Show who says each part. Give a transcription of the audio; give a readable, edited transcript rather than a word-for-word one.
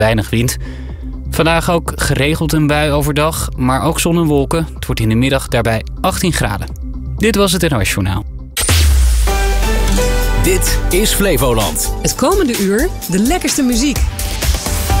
Speaker 1: weinig wind. Vandaag ook geregeld een bui overdag, maar ook zon en wolken. Het wordt in de middag daarbij 18 graden. Dit was het NOS Journaal.
Speaker 2: Dit is Flevoland.
Speaker 3: Het komende uur de lekkerste muziek.